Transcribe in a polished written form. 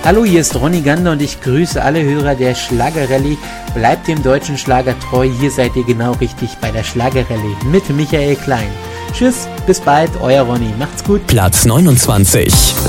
Hallo, hier ist Ronny Gander und ich grüße alle Hörer der Schlagerrallye. Bleibt dem deutschen Schlager treu, hier seid ihr genau richtig bei der Schlagerrallye mit Michael Klein. Tschüss, bis bald, euer Ronny, macht's gut. Platz 29.